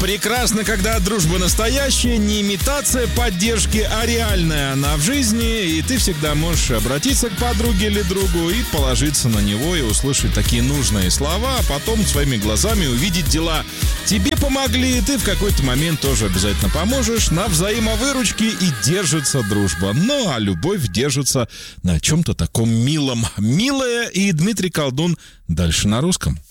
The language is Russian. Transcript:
Прекрасно, когда дружба настоящая, не имитация поддержки, а реальная она в жизни, и ты всегда можешь обратиться к подруге или другу и положиться на него и услышать такие нужные слова, а потом своими глазами увидеть дела. Тебе помогли, и ты в какой-то момент тоже обязательно поможешь. На взаимовыручке и держится дружба. Ну, а любовь держится на чем-то таком милом. Милая и Дмитрий Колдун дальше на русском.